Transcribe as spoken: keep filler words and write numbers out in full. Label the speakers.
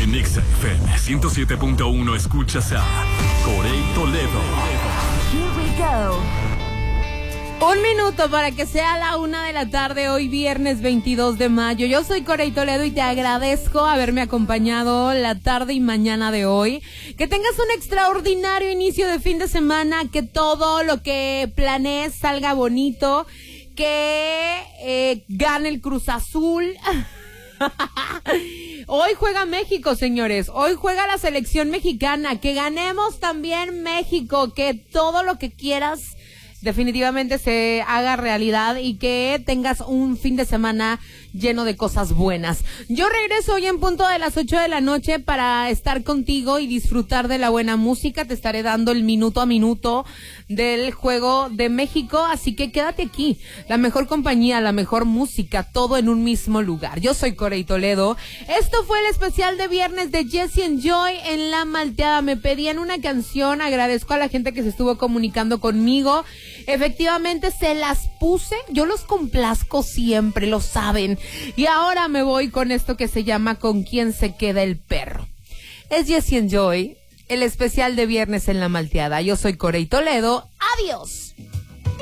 Speaker 1: En Exa F M ciento siete punto uno escuchas a Corey Toledo.
Speaker 2: Here we go.
Speaker 3: Un minuto para que sea la una de la tarde, hoy viernes veintidós de mayo. Yo soy Corey Toledo y te agradezco haberme acompañado la tarde y mañana de hoy. Que tengas un extraordinario inicio de fin de semana, que todo lo que planees salga bonito, que eh, gane el Cruz Azul. Hoy juega México, señores. Hoy juega la selección mexicana. Que ganemos también México. Que todo lo que quieras definitivamente se haga realidad y que tengas un fin de semana lleno de cosas buenas. Yo regreso hoy en punto de las ocho de la noche para estar contigo y disfrutar de la buena música. Te estaré dando el minuto a minuto del juego de México, así que quédate aquí. La mejor compañía, la mejor música, todo en un mismo lugar. Yo soy Corey Toledo. Esto fue el especial de viernes de Jesse and Joy en La Malteada. Me pedían una canción, agradezco a la gente que se estuvo comunicando conmigo. Efectivamente se las puse, yo los complazco siempre, lo saben. Y ahora me voy con esto que se llama ¿Con quién se queda el perro? Es Jesse and Joy, el especial de viernes en La Malteada. Yo soy Corey Toledo. ¡Adiós!